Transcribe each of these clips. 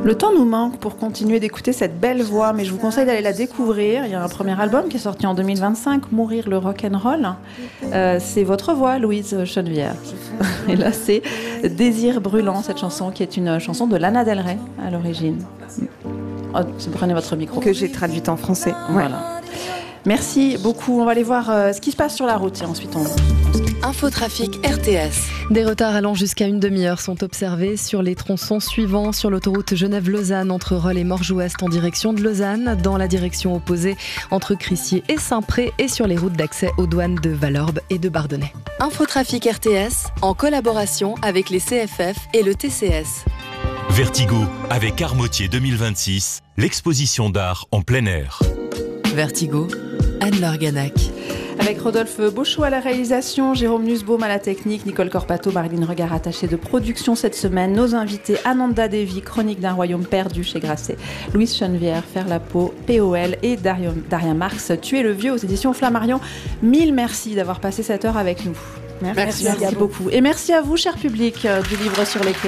Le temps nous manque pour continuer d'écouter cette belle voix, mais je vous conseille d'aller la découvrir. Il y a un premier album qui est sorti en 2025, Mourir le rock'n'roll. C'est votre voix, Louise Chenevière. Et là, c'est Désir brûlant, cette chanson qui est une chanson de Lana Del Rey à l'origine. Oh, prenez votre micro. Que j'ai traduite en français. Voilà. Merci beaucoup. On va aller voir ce qui se passe sur la route et ensuite on... Infotrafic RTS. Des retards allant jusqu'à une demi-heure sont observés sur les tronçons suivants. Sur l'autoroute Genève-Lausanne entre Rolle et Morges-Ouest en direction de Lausanne, dans la direction opposée entre Crissier et Saint-Pré et sur les routes d'accès aux douanes de Valorbe et de Bardonnay. Infotrafic RTS en collaboration avec les CFF et le TCS. Vertigo avec Armotier 2026, l'exposition d'art en plein air. Vertigo, Anne-Laure Ganac. Avec Rodolphe Beauchot à la réalisation, Jérôme Nussbaum à la technique, Nicole Corpato, Marilyn Regard attachée de production cette semaine. Nos invités, Ananda Devi, Chronique d'un royaume perdu chez Grasset, Louise Chenevière, Faire la peau, POL et Daria Marx, Tuer le vieux aux éditions Flammarion. Mille merci d'avoir passé cette heure avec nous. Merci beaucoup. Et merci à vous, cher public du Livre sur les quais.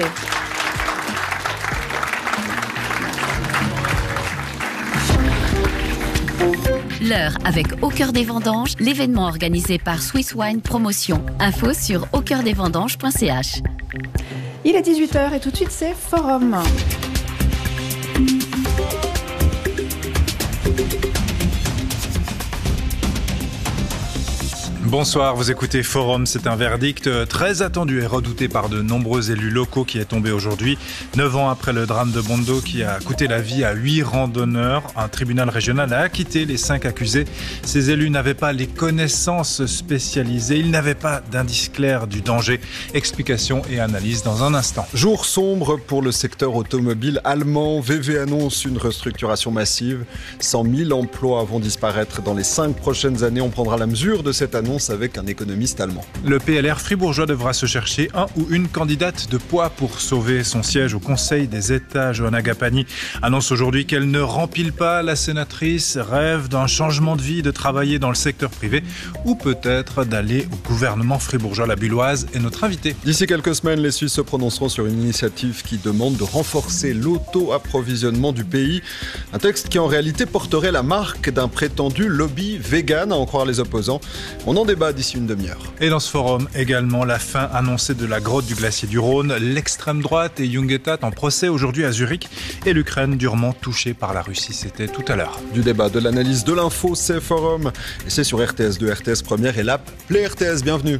L'heure avec Au cœur des vendanges, l'événement organisé par Swiss Wine Promotion. Info sur aucoeurdesvendanges.ch. Il est 18h et tout de suite c'est Forum. Bonsoir, vous écoutez Forum, c'est un verdict très attendu et redouté par de nombreux élus locaux qui est tombé aujourd'hui. 9 ans après le drame de Bondo qui a coûté la vie à 8 randonneurs, un tribunal régional a acquitté les 5 accusés. Ces élus n'avaient pas les connaissances spécialisées, ils n'avaient pas d'indice clair du danger. Explication et analyse dans un instant. Jour sombre pour le secteur automobile allemand. VW annonce une restructuration massive. 100 000 emplois vont disparaître dans les 5 prochaines années. On prendra la mesure de cette annonce avec un économiste allemand. Le PLR fribourgeois devra se chercher un ou une candidate de poids pour sauver son siège au Conseil des États. Johanna Gapani annonce aujourd'hui qu'elle ne rempile pas. La sénatrice rêve d'un changement de vie, de travailler dans le secteur privé ou peut-être d'aller au gouvernement fribourgeois. La Bulloise est notre invitée. D'ici quelques semaines, les Suisses se prononceront sur une initiative qui demande de renforcer l'auto-approvisionnement du pays. Un texte qui en réalité porterait la marque d'un prétendu lobby vegan, à en croire les opposants. On en débat d'ici une demi-heure. Et dans ce forum également, la fin annoncée de la grotte du glacier du Rhône, l'extrême droite et Jungnetat en procès aujourd'hui à Zurich et l'Ukraine durement touchée par la Russie. C'était tout à l'heure. Du débat, de l'analyse, de l'info, c'est Forum. Et c'est sur RTS2, RTS Première et l'app Play RTS. Bienvenue.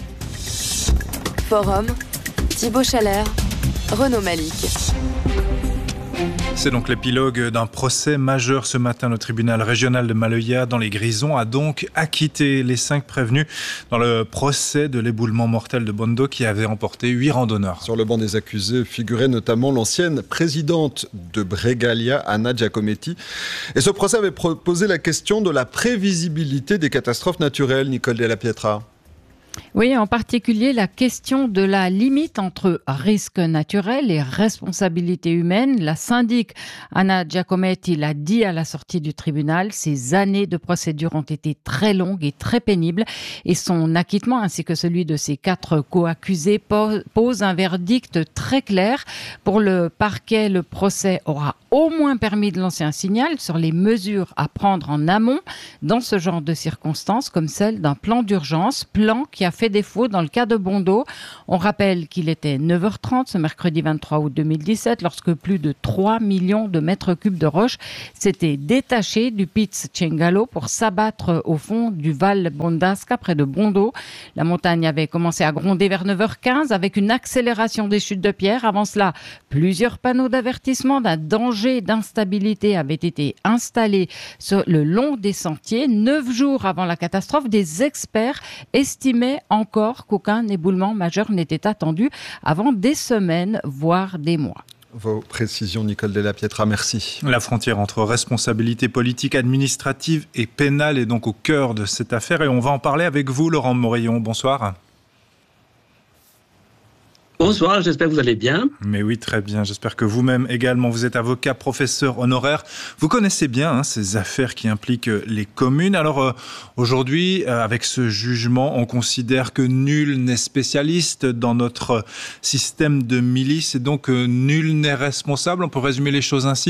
Forum, Thibaut Chalère, Renaud Malik. C'est donc l'épilogue d'un procès majeur ce matin. Le tribunal régional de Maloya dans les Grisons a donc acquitté les 5 prévenus dans le procès de l'éboulement mortel de Bondo qui avait emporté 8 randonneurs. Sur le banc des accusés figurait notamment l'ancienne présidente de Bregalia, Anna Giacometti. Et ce procès avait posé la question de la prévisibilité des catastrophes naturelles, Nicole Della Pietra. Oui, en particulier la question de la limite entre risque naturel et responsabilité humaine. La syndic Anna Giacometti l'a dit à la sortie du tribunal. Ces années de procédure ont été très longues et très pénibles et son acquittement ainsi que celui de ses 4 co-accusés pose un verdict très clair. Pour le parquet, le procès aura au moins permis de lancer un signal sur les mesures à prendre en amont dans ce genre de circonstances comme celle d'un plan d'urgence, plan qui a fait défaut dans le cas de Bondo. On rappelle qu'il était 9h30 ce mercredi 23 août 2017 lorsque plus de 3 millions de mètres cubes de roches s'étaient détachés du Piz Cengalo pour s'abattre au fond du Val Bondasca près de Bondo. La montagne avait commencé à gronder vers 9h15 avec une accélération des chutes de pierres. Avant cela, plusieurs panneaux d'avertissement d'un danger d'instabilité avaient été installés sur le long des sentiers. 9 jours avant la catastrophe, des experts estimaient encore qu'aucun éboulement majeur n'était attendu avant des semaines, voire des mois. Vos précisions, Nicole Della Pietra, merci. La frontière entre responsabilité politique, administrative et pénale est donc au cœur de cette affaire et on va en parler avec vous, Laurent Morillon. Bonsoir. Bonsoir, j'espère que vous allez bien. Mais oui, très bien. J'espère que vous-même également. Vous êtes avocat, professeur honoraire. Vous connaissez bien ces affaires qui impliquent les communes. Alors aujourd'hui, avec ce jugement, on considère que nul n'est spécialiste dans notre système de milice et donc nul n'est responsable. On peut résumer les choses ainsi ?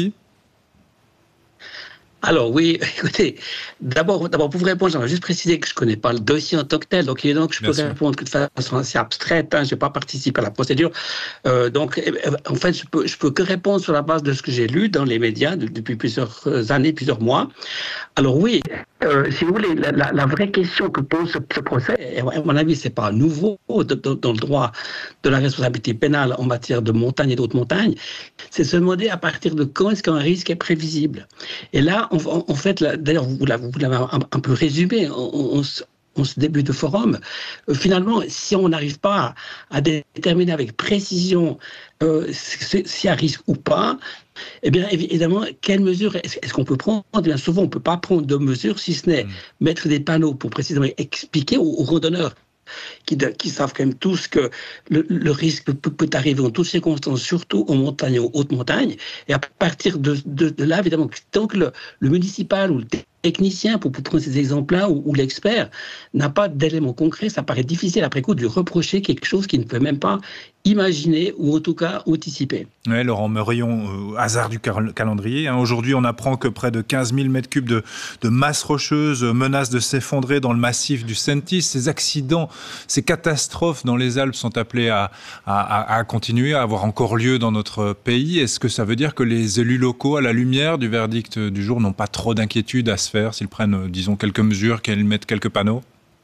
Alors oui, écoutez, d'abord pour vous répondre, j'aimerais juste préciser que je ne connais pas le dossier en tant que tel, donc évidemment que je peux répondre de façon assez abstraite, je ne vais pas participer à la procédure. Donc en fait, je peux que répondre sur la base de ce que j'ai lu dans les médias depuis plusieurs années, plusieurs mois. Alors oui, si vous voulez, la vraie question que pose ce procès, et à mon avis, c'est pas nouveau dans le droit de la responsabilité pénale en matière de montagne et d'autres montagnes, c'est se demander à partir de quand est-ce qu'un risque est prévisible. Et là, en fait, d'ailleurs, vous l'avez un peu résumé en ce début de forum. Finalement, si on n'arrive pas à déterminer avec précision s'il y a risque ou pas, eh bien, évidemment, quelles mesures est-ce qu'on peut prendre ? Bien souvent, on ne peut pas prendre de mesures, si ce n'est mettre des panneaux pour précisément expliquer aux randonneurs qui savent quand même tous que le risque peut arriver en toutes circonstances, surtout en montagne et en haute montagne. Et à partir de là, évidemment, tant que le municipal ou le technicien, pour prendre ces exemples-là, ou l'expert, n'a pas d'éléments concrets, ça paraît difficile après coup de lui reprocher quelque chose qu'il ne peut même pas imaginer ou en tout cas anticiper. Oui, Laurent Meurion, hasard du calendrier. Aujourd'hui, on apprend que près de 15 000 mètres cubes de masse rocheuse menacent de s'effondrer dans le massif du Sentis. Ces accidents, ces catastrophes dans les Alpes sont appelées à continuer, à avoir encore lieu dans notre pays. Est-ce que ça veut dire que les élus locaux, à la lumière du verdict du jour, n'ont pas trop d'inquiétude à se faire s'ils prennent, disons, quelques mesures, qu'ils mettent quelques panneaux ?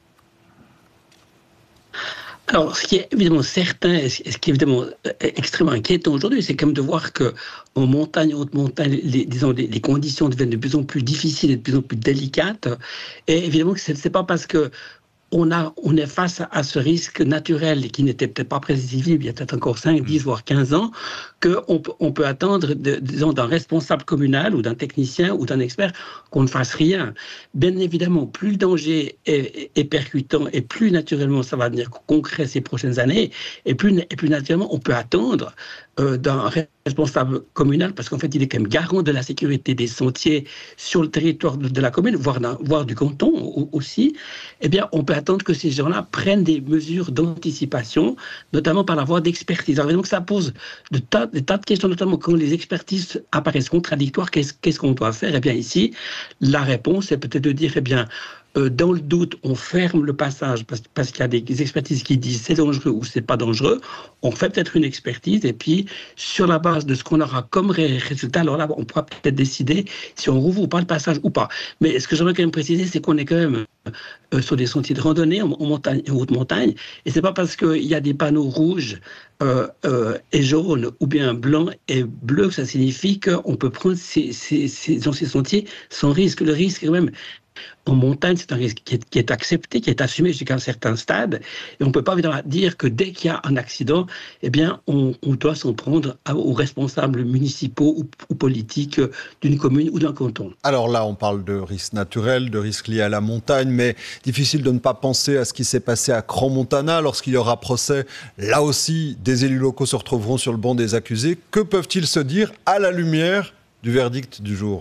Alors, ce qui est évidemment certain, et ce qui est évidemment extrêmement inquiétant aujourd'hui, c'est quand même de voir qu'en montagne, haute montagne, les conditions deviennent de plus en plus difficiles et de plus en plus délicates. Et évidemment que c'est pas parce que on est face à ce risque naturel qui n'était peut-être pas prévisible il y a peut-être encore 5, 10, voire 15 ans, qu'on peut attendre, disons, d'un responsable communal ou d'un technicien ou d'un expert qu'on ne fasse rien. Bien évidemment, plus le danger est percutant et plus naturellement ça va devenir concret ces prochaines années, et plus naturellement on peut attendre d'un responsable communal, parce qu'en fait il est quand même garant de la sécurité des sentiers sur le territoire de la commune, voire du canton aussi. Eh bien, on peut attendre que ces gens-là prennent des mesures d'anticipation, notamment par la voie d'expertise. Alors donc ça pose des tas de questions, notamment quand les expertises apparaissent contradictoires. Qu'est-ce qu'on doit faire ? Eh bien ici, la réponse est peut-être de dire, eh bien, dans le doute, on ferme le passage parce qu'il y a des expertises qui disent c'est dangereux ou c'est pas dangereux. On fait peut-être une expertise et puis sur la base de ce qu'on aura comme résultat, alors là, on pourra peut-être décider si on rouvre ou pas le passage ou pas. Mais ce que j'aimerais quand même préciser, c'est qu'on est quand même sur des sentiers de randonnée en montagne et haute montagne, et c'est pas parce qu'il y a des panneaux rouges et jaunes ou bien blancs et bleus que ça signifie qu'on peut prendre ces sentiers sans risque. Le risque est quand même en montagne, c'est un risque qui est accepté, qui est assumé jusqu'à un certain stade. Et on ne peut pas évidemment dire que dès qu'il y a un accident, eh bien, on doit s'en prendre aux responsables municipaux ou politiques d'une commune ou d'un canton. Alors là, on parle de risques naturels, de risques liés à la montagne, mais difficile de ne pas penser à ce qui s'est passé à Crans-Montana lorsqu'il y aura procès. Là aussi, des élus locaux se retrouveront sur le banc des accusés. Que peuvent-ils se dire à la lumière du verdict du jour ?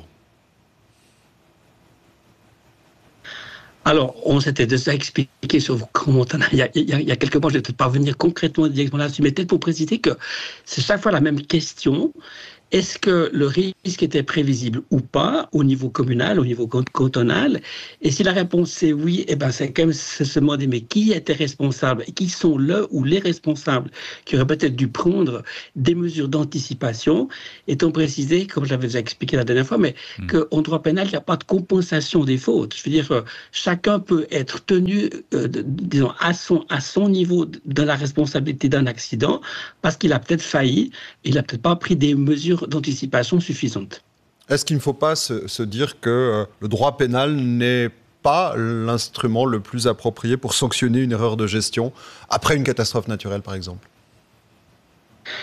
Alors, on s'était déjà expliqué sur Crans-Montana il y a quelques mois, je ne vais peut-être pas revenir concrètement directement là-dessus, mais peut-être pour préciser que c'est chaque fois la même question. Est-ce que le risque était prévisible ou pas au niveau communal, au niveau cantonal ? Et si la réponse est oui, eh ben c'est quand même se demander mais qui était responsable et qui sont le ou les responsables qui auraient peut-être dû prendre des mesures d'anticipation, étant précisé, comme je l'avais déjà expliqué la dernière fois, mais qu'en droit pénal, il n'y a pas de compensation des fautes. Je veux dire, chacun peut être tenu, disons, à son niveau de la responsabilité d'un accident parce qu'il a peut-être failli, il n'a peut-être pas pris des mesures d'anticipation suffisante. Est-ce qu'il ne faut pas se dire que le droit pénal n'est pas l'instrument le plus approprié pour sanctionner une erreur de gestion après une catastrophe naturelle, par exemple ?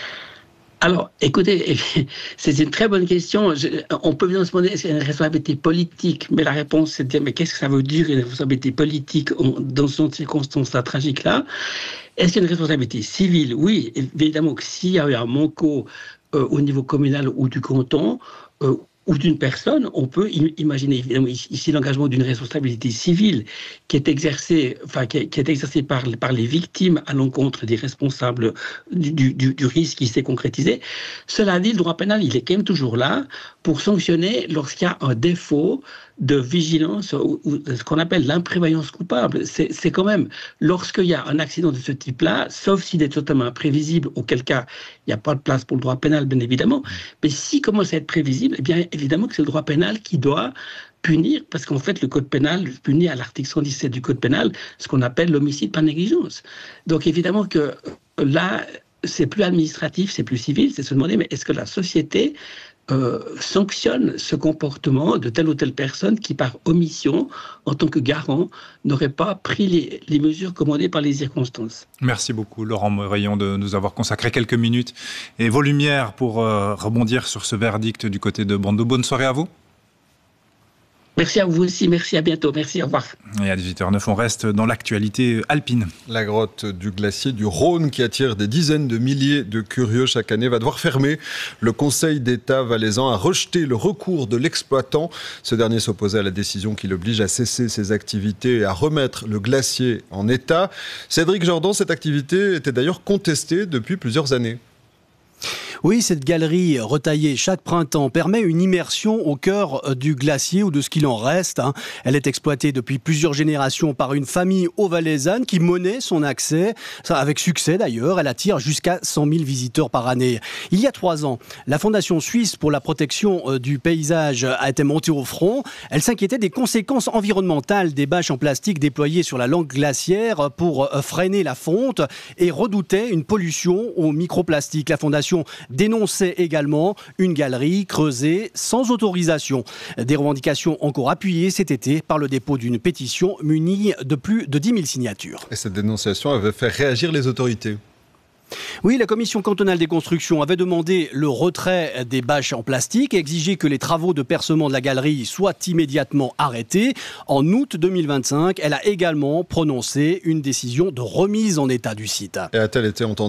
Alors, écoutez, c'est une très bonne question. On peut bien se demander est-ce qu'il y a une responsabilité politique, mais la réponse c'est de dire mais qu'est-ce que ça veut dire une responsabilité politique dans cette circonstance tragique-là? Est-ce qu'il y a une responsabilité civile? Oui, évidemment que s'il y a eu un manquot au niveau communal ou du canton, ou d'une personne, on peut imaginer évidemment ici l'engagement d'une responsabilité civile qui est exercée, par les victimes à l'encontre des responsables du risque qui s'est concrétisé. Cela dit, le droit pénal, il est quand même toujours là pour sanctionner lorsqu'il y a un défaut de vigilance ou ce qu'on appelle l'imprévoyance coupable. C'est quand même lorsqu'il y a un accident de ce type-là, sauf s'il est totalement imprévisible, auquel cas il n'y a pas de place pour le droit pénal, bien évidemment. Mais s'il commence à être prévisible, eh bien évidemment que c'est le droit pénal qui doit punir, parce qu'en fait le code pénal punit à l'article 117 du code pénal ce qu'on appelle l'homicide par négligence. Donc évidemment que là, c'est plus administratif, c'est plus civil, c'est se demander mais est-ce que la société sanctionne ce comportement de telle ou telle personne qui, par omission, en tant que garant, n'aurait pas pris les mesures commandées par les circonstances. Merci beaucoup, Laurent Morayon, de nous avoir consacré quelques minutes et vos lumières pour rebondir sur ce verdict du côté de Bando. Bonne soirée à vous. Merci à vous aussi, merci, à bientôt, merci, au revoir. Et à 18h09, on reste dans l'actualité alpine. La grotte du glacier du Rhône, qui attire des dizaines de milliers de curieux chaque année, va devoir fermer. Le Conseil d'État valaisan a rejeté le recours de l'exploitant. Ce dernier s'opposait à la décision qui l'oblige à cesser ses activités et à remettre le glacier en état. Cédric Jordan, cette activité était d'ailleurs contestée depuis plusieurs années. Oui, cette galerie retaillée chaque printemps permet une immersion au cœur du glacier ou de ce qu'il en reste. Elle est exploitée depuis plusieurs générations par une famille haut-valaisanne qui monnaie son accès, avec succès d'ailleurs. Elle attire jusqu'à 100 000 visiteurs par année. Il y a 3 ans, la Fondation suisse pour la protection du paysage a été montée au front. Elle s'inquiétait des conséquences environnementales des bâches en plastique déployées sur la langue glaciaire pour freiner la fonte et redoutait une pollution aux microplastiques. La Fondation dénonçait également une galerie creusée sans autorisation. Des revendications encore appuyées cet été par le dépôt d'une pétition munie de plus de 10 000 signatures. Et cette dénonciation avait fait réagir les autorités. Oui, la commission cantonale des constructions avait demandé le retrait des bâches en plastique et exigé que les travaux de percement de la galerie soient immédiatement arrêtés. En août 2025, elle a également prononcé une décision de remise en état du site. Et a-t-elle été entendue ?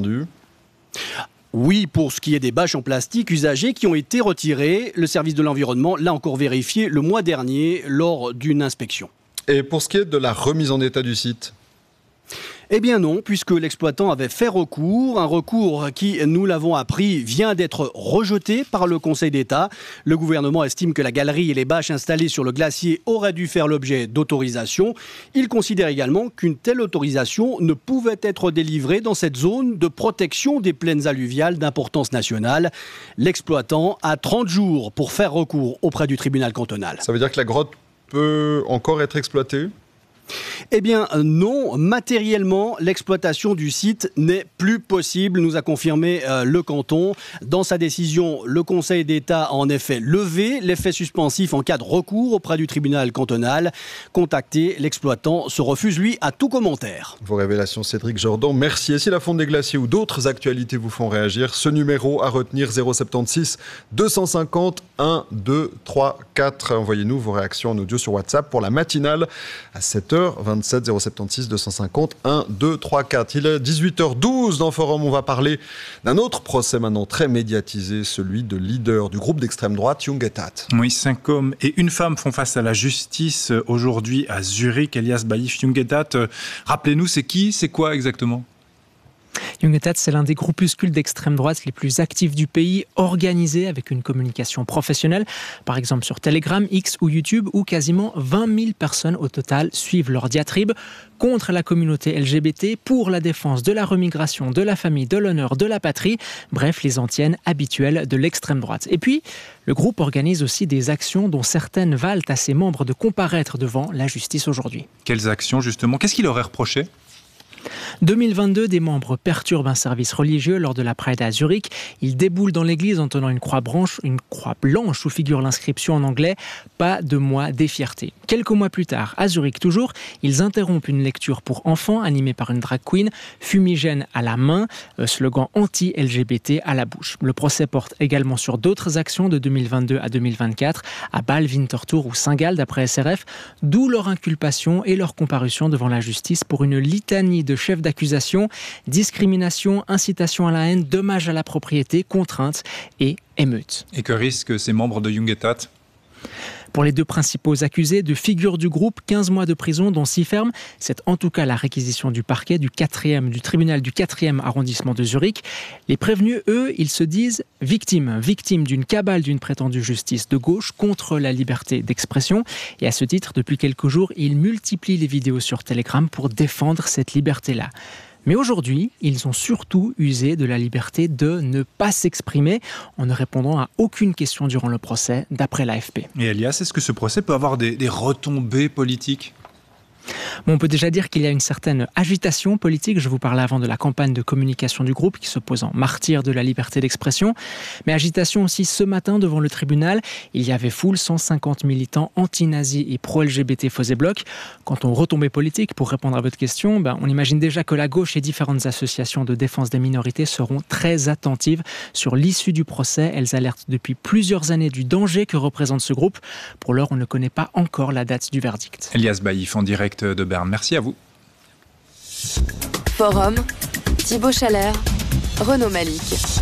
Oui, pour ce qui est des bâches en plastique usagées qui ont été retirées, le service de l'environnement l'a encore vérifié le mois dernier lors d'une inspection. Et pour ce qui est de la remise en état du site ? Eh bien non, puisque l'exploitant avait fait recours, un recours qui, nous l'avons appris, vient d'être rejeté par le Conseil d'État. Le gouvernement estime que la galerie et les bâches installées sur le glacier auraient dû faire l'objet d'autorisation. Il considère également qu'une telle autorisation ne pouvait être délivrée dans cette zone de protection des plaines alluviales d'importance nationale. L'exploitant a 30 jours pour faire recours auprès du tribunal cantonal. Ça veut dire que la grotte peut encore être exploitée ? Eh bien non, matériellement, l'exploitation du site n'est plus possible, nous a confirmé le canton. Dans sa décision, le Conseil d'État a en effet levé l'effet suspensif en cas de recours auprès du tribunal cantonal. Contacté, l'exploitant se refuse, lui, à tout commentaire. Vos révélations, Cédric Jordan, merci. Et si la fonte des glaciers ou d'autres actualités vous font réagir, ce numéro à retenir 076 250 1 2 3 4. Envoyez-nous vos réactions en audio sur WhatsApp pour la matinale à 7h. 27 076 250 1 2 3 4. Il est 18h12 dans Forum. On va parler d'un autre procès maintenant très médiatisé, celui de leader du groupe d'extrême droite Jung et Tat. Oui, 5 hommes et une femme font face à la justice aujourd'hui à Zurich. Elias Baïf, Jung et Tat, rappelez-nous, c'est qui, c'est quoi exactement ? Jung et Tat, c'est l'un des groupuscules d'extrême droite les plus actifs du pays, organisé avec une communication professionnelle, par exemple sur Telegram, X ou YouTube, où quasiment 20 000 personnes au total suivent leur diatribe contre la communauté LGBT, pour la défense de la remigration, de la famille, de l'honneur, de la patrie, bref, les antiennes habituelles de l'extrême droite. Et puis, le groupe organise aussi des actions dont certaines valent à ses membres de comparaître devant la justice aujourd'hui. Quelles actions justement ? Qu'est-ce qu'il leur est reproché ? 2022, des membres perturbent un service religieux lors de la Pride à Zurich. Ils déboulent dans l'église en tenant une croix blanche où figure l'inscription en anglais « Pas de moi des fiertés ». Quelques mois plus tard, à Zurich toujours, ils interrompent une lecture pour enfants animée par une drag queen, fumigène à la main, slogan anti-LGBT à la bouche. Le procès porte également sur d'autres actions de 2022 à 2024, à Bâle, Winterthur ou Saint-Gall d'après SRF, d'où leur inculpation et leur comparution devant la justice pour une litanie de chefs d'accusation, discrimination, incitation à la haine, dommage à la propriété, contrainte et émeute. Et que risquent ces membres de Jungetat ? Pour les deux principaux accusés, de figures du groupe, 15 mois de prison dont 6 fermes. C'est en tout cas la réquisition du parquet du tribunal du 4e arrondissement de Zurich. Les prévenus, eux, ils se disent victimes d'une cabale d'une prétendue justice de gauche contre la liberté d'expression. Et à ce titre, depuis quelques jours, ils multiplient les vidéos sur Telegram pour défendre cette liberté-là. Mais aujourd'hui, ils ont surtout usé de la liberté de ne pas s'exprimer en ne répondant à aucune question durant le procès, d'après l'AFP. Et Elias, est-ce que ce procès peut avoir des retombées politiques ? On peut déjà dire qu'il y a une certaine agitation politique. Je vous parlais avant de la campagne de communication du groupe qui se pose en martyr de la liberté d'expression. Mais agitation aussi ce matin devant le tribunal. Il y avait foule, 150 militants anti-nazis et pro-LGBT faisaient bloc. Quant aux retombées politiques, pour répondre à votre question, on imagine déjà que la gauche et différentes associations de défense des minorités seront très attentives sur l'issue du procès. Elles alertent depuis plusieurs années du danger que représente ce groupe. Pour l'heure, on ne connaît pas encore la date du verdict. Elias Baïf en direct de Berne. Merci à vous. Forum, Thibaut Chalère, Renaud Malik.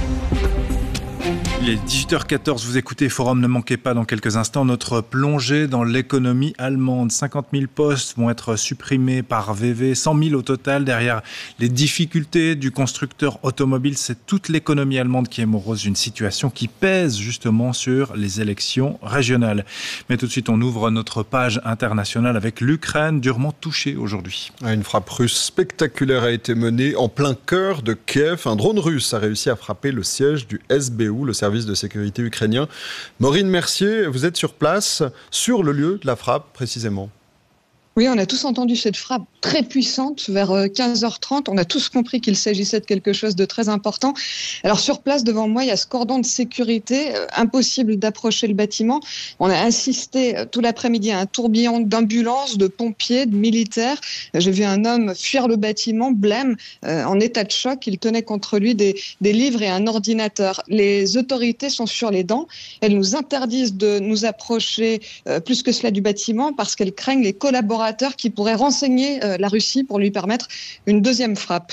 Il est 18h14, vous écoutez Forum, ne manquez pas dans quelques instants notre plongée dans l'économie allemande. 50 000 postes vont être supprimés par VW, 100 000 au total. Derrière les difficultés du constructeur automobile, c'est toute l'économie allemande qui est morose d'une situation qui pèse justement sur les élections régionales. Mais tout de suite, on ouvre notre page internationale avec l'Ukraine, durement touchée aujourd'hui. Une frappe russe spectaculaire a été menée en plein cœur de Kiev. Un drone russe a réussi à frapper le siège du SBU, le service de sécurité ukrainien. Maureen Mercier, vous êtes sur place, sur le lieu de la frappe précisément. Oui, on a tous entendu cette frappe très puissante vers 15h30. On a tous compris qu'il s'agissait de quelque chose de très important. Alors sur place, devant moi, il y a ce cordon de sécurité. Impossible d'approcher le bâtiment. On a assisté tout l'après-midi à un tourbillon d'ambulances, de pompiers, de militaires. J'ai vu un homme fuir le bâtiment, blême, en état de choc. Il tenait contre lui des livres et un ordinateur. Les autorités sont sur les dents. Elles nous interdisent de nous approcher plus que cela du bâtiment parce qu'elles craignent les collaborateurs qui pourrait renseigner la Russie pour lui permettre une deuxième frappe.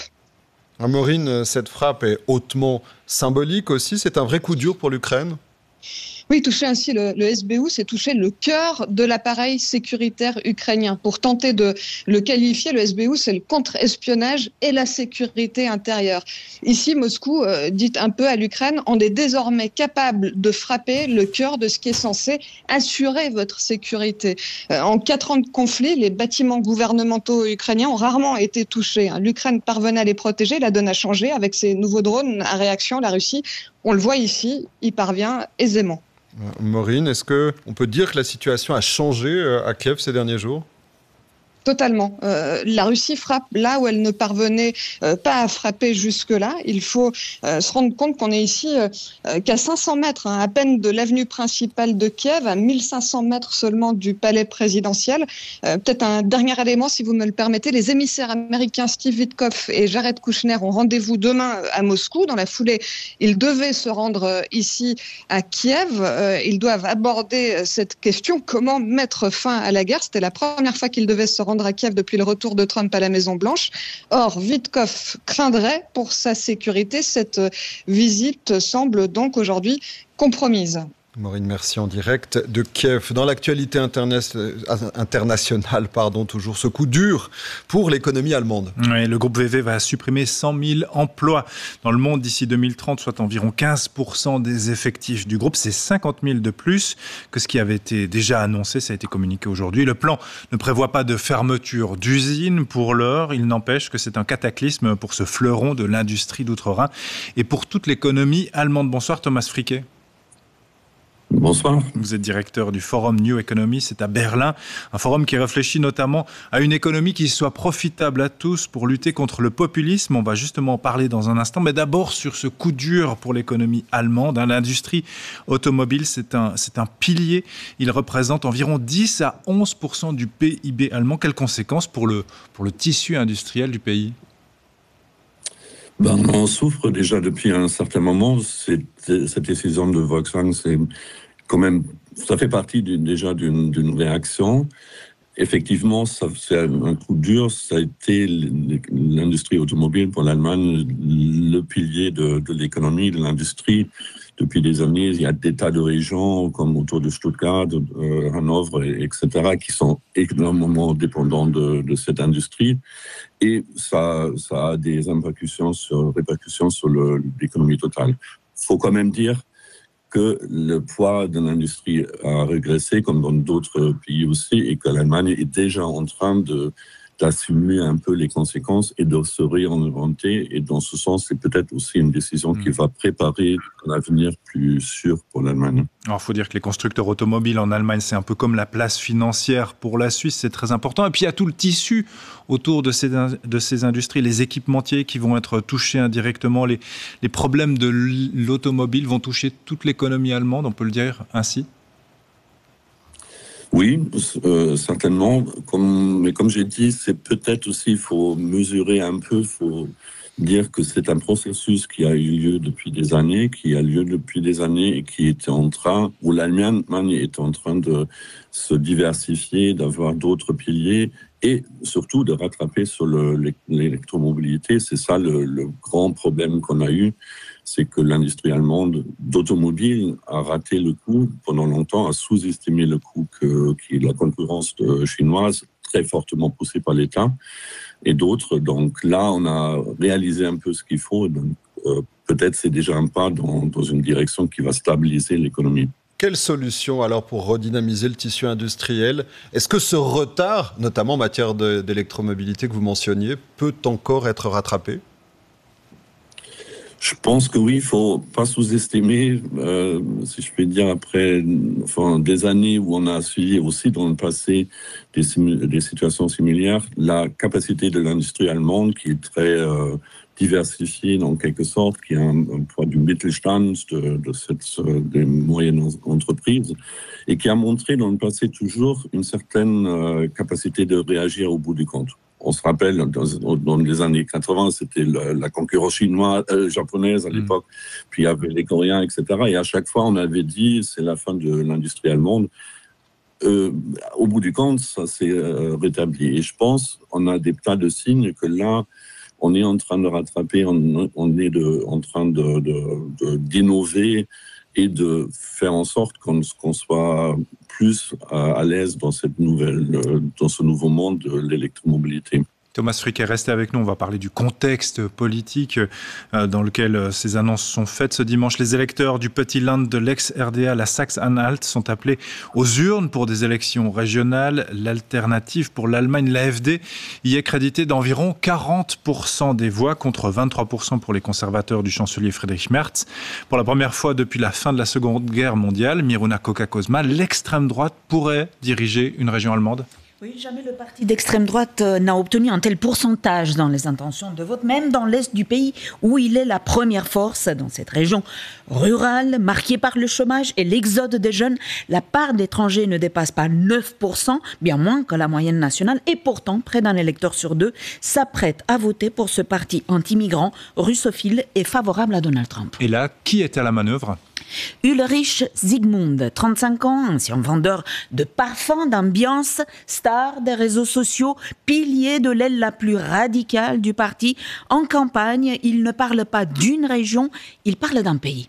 Maureen, cette frappe est hautement symbolique aussi. C'est un vrai coup dur pour l'Ukraine ? Oui, toucher ainsi le SBU, c'est toucher le cœur de l'appareil sécuritaire ukrainien. Pour tenter de le qualifier, le SBU, c'est le contre-espionnage et la sécurité intérieure. Ici, Moscou dit un peu à l'Ukraine, on est désormais capable de frapper le cœur de ce qui est censé assurer votre sécurité. En 4 ans de conflit, les bâtiments gouvernementaux ukrainiens ont rarement été touchés. L'Ukraine parvenait à les protéger, la donne a changé. Avec ces nouveaux drones à réaction, la Russie, on le voit ici, y parvient aisément. Maureen, est-ce qu'on peut dire que la situation a changé à Kiev ces derniers jours ? Totalement. La Russie frappe là où elle ne parvenait pas à frapper jusque-là. Il faut se rendre compte qu'on est ici qu'à 500 mètres, à peine de l'avenue principale de Kiev, à 1500 mètres seulement du palais présidentiel. Peut-être un dernier élément, si vous me le permettez. Les émissaires américains Steve Witkoff et Jared Kushner ont rendez-vous demain à Moscou. Dans la foulée, ils devaient se rendre ici à Kiev. Ils doivent aborder cette question, comment mettre fin à la guerre. C'était la première fois qu'ils devaient se rendre à Kiev depuis le retour de Trump à la Maison-Blanche. Or, Witkoff craindrait pour sa sécurité. Cette visite semble donc aujourd'hui compromise. Maureen Mercier en direct de Kiev. Dans l'actualité internationale, toujours ce coup dur pour l'économie allemande. Oui, le groupe VW va supprimer 100 000 emplois dans le monde d'ici 2030, soit environ 15% des effectifs du groupe. C'est 50 000 de plus que ce qui avait été déjà annoncé. Ça a été communiqué aujourd'hui. Le plan ne prévoit pas de fermeture d'usines pour l'heure. Il n'empêche que c'est un cataclysme pour ce fleuron de l'industrie d'outre-Rhin et pour toute l'économie allemande. Bonsoir Thomas Friquet. Bonsoir. Vous êtes directeur du Forum New Economy, c'est à Berlin. Un forum qui réfléchit notamment à une économie qui soit profitable à tous pour lutter contre le populisme. On va justement en parler dans un instant. Mais d'abord sur ce coup dur pour l'économie allemande. L'industrie automobile, c'est un pilier. Il représente environ 10 à 11% du PIB allemand. Quelles conséquences pour le tissu industriel du pays ? On souffre déjà depuis un certain moment. Cette décision de Volkswagen, c'est quand même, ça fait partie déjà d'une réaction. Effectivement, c'est un coup dur. Ça a été l'industrie automobile pour l'Allemagne, le pilier de l'économie, de l'industrie. Depuis des années, il y a des tas de régions comme autour de Stuttgart, Hanovre, etc., qui sont énormément dépendants de cette industrie. Et ça a des répercussions sur l'économie totale. Il faut quand même dire que le poids de l'industrie a régressé, comme dans d'autres pays aussi, et que l'Allemagne est déjà en train d'assumer un peu les conséquences et de se réinventer. Et dans ce sens, c'est peut-être aussi une décision qui va préparer un avenir plus sûr pour l'Allemagne. Alors, il faut dire que les constructeurs automobiles en Allemagne, c'est un peu comme la place financière pour la Suisse, c'est très important. Et puis, il y a tout le tissu autour de ces industries, les équipementiers qui vont être touchés indirectement. Les problèmes de l'automobile vont toucher toute l'économie allemande, on peut le dire ainsi ? Oui, certainement. Mais comme j'ai dit, c'est peut-être aussi, il faut mesurer un peu, il faut dire que c'est un processus qui a eu lieu depuis des années, et qui était où l'Allemagne est en train de se diversifier, d'avoir d'autres piliers et surtout de rattraper sur l'électromobilité. C'est ça le grand problème qu'on a eu. C'est que l'industrie allemande d'automobile a raté le coup pendant longtemps, a sous-estimé le coup qui est la concurrence chinoise, très fortement poussée par l'État et d'autres. Donc là, on a réalisé un peu ce qu'il faut. Donc, peut-être c'est déjà un pas dans une direction qui va stabiliser l'économie. Quelle solution alors pour redynamiser le tissu industriel ? Est-ce que ce retard, notamment en matière d'électromobilité que vous mentionniez, peut encore être rattrapé ? Je pense que oui, il ne faut pas sous-estimer, si je puis dire, après des années où on a suivi aussi dans le passé des situations similaires, la capacité de l'industrie allemande qui est très diversifiée en quelque sorte, qui a un poids du Mittelstand, des moyennes entreprises, et qui a montré dans le passé toujours une certaine capacité de réagir au bout du compte. On se rappelle, dans les années 80, c'était la concurrence japonaise à l'époque, puis il y avait les Coréens, etc. Et à chaque fois, on avait dit, c'est la fin de l'industrie allemande. Au bout du compte, ça s'est rétabli. Et je pense, on a des tas de signes que là, on est en train de rattraper, on est en train d'innover et de faire en sorte qu'on soit plus à l'aise dans ce nouveau monde de l'électromobilité. Thomas Frick est resté avec nous. On va parler du contexte politique dans lequel ces annonces sont faites. Ce dimanche, les électeurs du petit land de l'ex-RDA, la Saxe-Anhalt, sont appelés aux urnes pour des élections régionales. L'alternative pour l'Allemagne, l'AfD, y est créditée d'environ 40% des voix contre 23% pour les conservateurs du chancelier Friedrich Merz. Pour la première fois depuis la fin de la Seconde Guerre mondiale, Miruna Koka-Kozma, l'extrême droite pourrait diriger une région allemande ? Oui, jamais le parti d'extrême droite n'a obtenu un tel pourcentage dans les intentions de vote, même dans l'est du pays où il est la première force. Dans cette région rurale, marquée par le chômage et l'exode des jeunes, la part d'étrangers ne dépasse pas 9%, bien moins que la moyenne nationale. Et pourtant, près d'un électeur sur deux s'apprête à voter pour ce parti anti-migrant, russophile et favorable à Donald Trump. Et là, qui est à la manœuvre ? Ulrich Siegmund, 35 ans, ancien vendeur de parfums, d'ambiance, star des réseaux sociaux, pilier de l'aile la plus radicale du parti. En campagne, il ne parle pas d'une région, il parle d'un pays.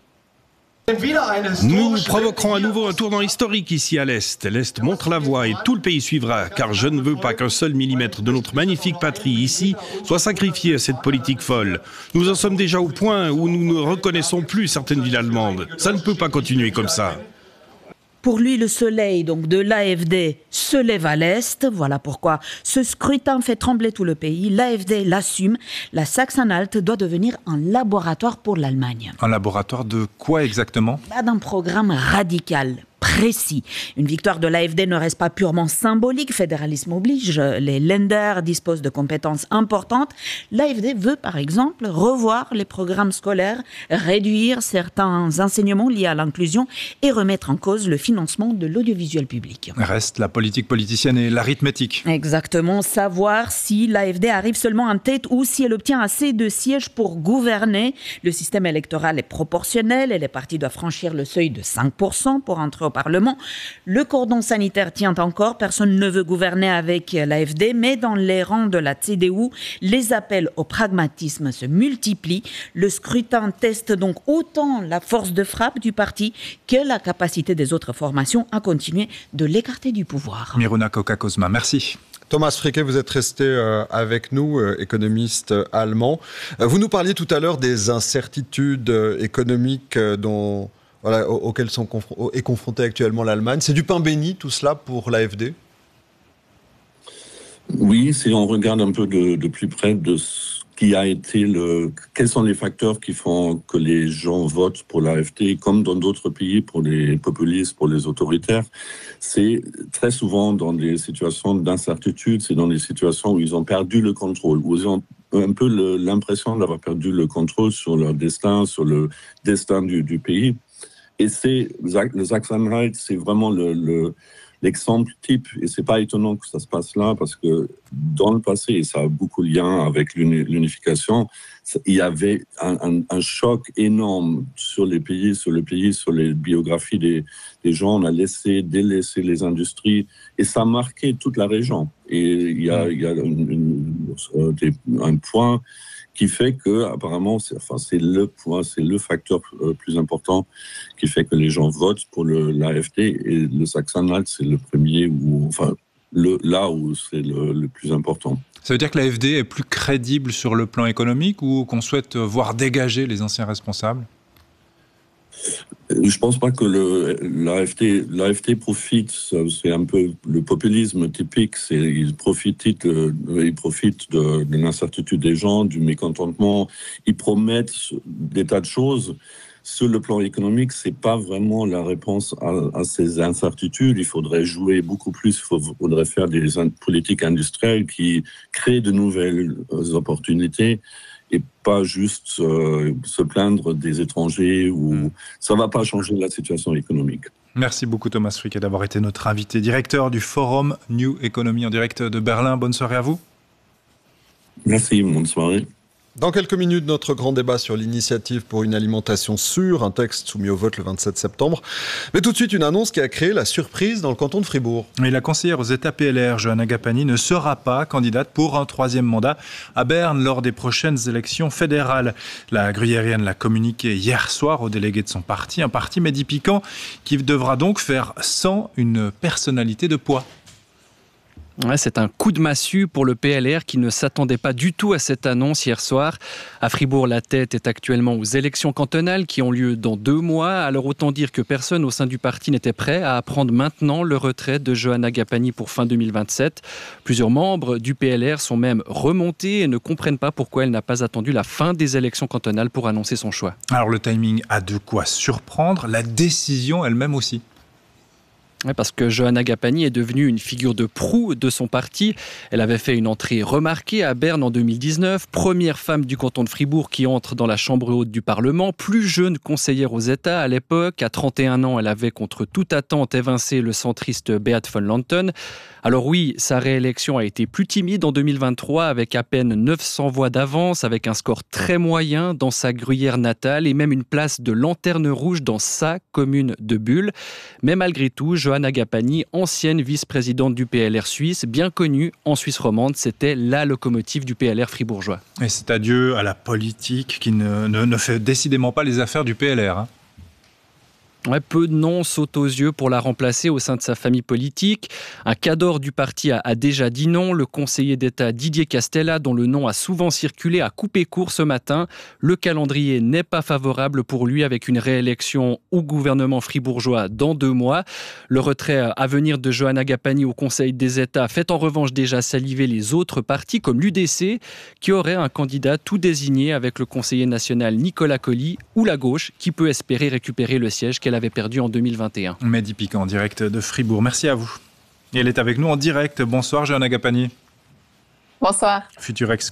Nous provoquerons à nouveau un tournant historique ici à l'Est. L'Est montre la voie et tout le pays suivra, car je ne veux pas qu'un seul millimètre de notre magnifique patrie ici soit sacrifié à cette politique folle. Nous en sommes déjà au point où nous ne reconnaissons plus certaines villes allemandes. Ça ne peut pas continuer comme ça. Pour lui, le soleil donc de l'AfD se lève à l'est. Voilà pourquoi ce scrutin fait trembler tout le pays. L'AfD l'assume. La Sachsen-Anhalt doit devenir un laboratoire pour l'Allemagne. Un laboratoire de quoi exactement ? D'un programme radical. Précis. Une victoire de l'AfD ne reste pas purement symbolique, fédéralisme oblige, les Länder disposent de compétences importantes. L'AfD veut par exemple revoir les programmes scolaires, réduire certains enseignements liés à l'inclusion et remettre en cause le financement de l'audiovisuel public. Reste la politique politicienne et l'arithmétique. Exactement, savoir si l'AfD arrive seulement en tête ou si elle obtient assez de sièges pour gouverner. Le système électoral est proportionnel et les partis doivent franchir le seuil de 5% pour entrer au Parlement. Le cordon sanitaire tient encore, personne ne veut gouverner avec l'AfD, mais dans les rangs de la CDU, les appels au pragmatisme se multiplient. Le scrutin teste donc autant la force de frappe du parti que la capacité des autres formations à continuer de l'écarter du pouvoir. Miruna Koka-Kozma, merci. Thomas Fricke, vous êtes resté avec nous, économiste allemand. Vous nous parliez tout à l'heure des incertitudes économiques auxquelles est confrontée actuellement l'Allemagne. C'est du pain béni tout cela pour l'AfD ? Oui, si on regarde un peu de plus près de ce qui a été quels sont les facteurs qui font que les gens votent pour l'AfD, comme dans d'autres pays pour les populistes, pour les autoritaires, c'est très souvent dans des situations d'incertitude, c'est dans des situations où ils ont perdu le contrôle, où ils ont un peu l'impression d'avoir perdu le contrôle sur leur destin, sur le destin du pays. Et le Sachsen-Anhalt, c'est vraiment l'exemple type. Et c'est pas étonnant que ça se passe là, parce que dans le passé, et ça a beaucoup de liens avec l'unification, il y avait un choc énorme sur le pays, sur les biographies des gens. On a délaissé les industries, et ça a marqué toute la région. Et il y a un point qui fait que, apparemment, c'est le facteur plus important qui fait que les gens votent pour l'AfD, et le Sachsen-Anhalt, c'est le premier là où c'est le plus important. Ça veut dire que l'AfD est plus crédible sur le plan économique, ou qu'on souhaite voir dégager les anciens responsables ? Je pense pas que l'AfD profite, c'est un peu le populisme typique, ils profitent de l'incertitude des gens, du mécontentement, ils promettent des tas de choses. Sur le plan économique, c'est pas vraiment la réponse à ces incertitudes. Il faudrait jouer beaucoup plus, il faudrait faire des politiques industrielles qui créent de nouvelles opportunités, et pas juste se plaindre des étrangers. Ça ne va pas changer la situation économique. Merci beaucoup Thomas Fricke d'avoir été notre invité, directeur du Forum New Economy en direct de Berlin. Bonne soirée à vous. Merci, bonne soirée. Dans quelques minutes, notre grand débat sur l'initiative pour une alimentation sûre, un texte soumis au vote le 27 septembre. Mais tout de suite, une annonce qui a créé la surprise dans le canton de Fribourg. Et la conseillère aux États PLR, Johanna Gapani, ne sera pas candidate pour un troisième mandat à Berne lors des prochaines élections fédérales. La gruyérienne l'a communiqué hier soir aux délégués de son parti, un parti Medi-Piquant qui devra donc faire sans une personnalité de poids. Ouais, c'est un coup de massue pour le PLR qui ne s'attendait pas du tout à cette annonce hier soir. À Fribourg, la tête est actuellement aux élections cantonales qui ont lieu dans 2 mois. Alors autant dire que personne au sein du parti n'était prêt à apprendre maintenant le retrait de Johanna Gapani pour fin 2027. Plusieurs membres du PLR sont même remontés et ne comprennent pas pourquoi elle n'a pas attendu la fin des élections cantonales pour annoncer son choix. Alors le timing a de quoi surprendre, la décision elle-même aussi. Parce que Johanna Gapani est devenue une figure de proue de son parti. Elle avait fait une entrée remarquée à Berne en 2019, première femme du canton de Fribourg qui entre dans la chambre haute du Parlement, plus jeune conseillère aux États à l'époque. À 31 ans, elle avait contre toute attente évincé le centriste Beat von Lanten. Alors oui, sa réélection a été plus timide en 2023 avec à peine 900 voix d'avance, avec un score très moyen dans sa gruyère natale et même une place de lanterne rouge dans sa commune de Bulle. Mais malgré tout, Johanna Gapani, ancienne vice-présidente du PLR suisse, bien connue en Suisse romande, c'était la locomotive du PLR fribourgeois. Et c'est adieu à la politique qui ne fait décidément pas les affaires du PLR. Peu de noms sautent aux yeux pour la remplacer au sein de sa famille politique. Un cadre du parti a déjà dit non. Le conseiller d'État Didier Castella, dont le nom a souvent circulé, a coupé court ce matin. Le calendrier n'est pas favorable pour lui, avec une réélection au gouvernement fribourgeois dans 2 mois. Le retrait à venir de Johann Agapani au Conseil des États fait en revanche déjà saliver les autres partis, comme l'UDC, qui aurait un candidat tout désigné avec le conseiller national Nicolas Colli, ou la gauche, qui peut espérer récupérer le siège qu'elle avait perdu en 2021. Mehdi Piquant, en direct de Fribourg. Merci à vous. Et elle est avec nous en direct. Bonsoir, Johann Agapani. Bonsoir. Futur ex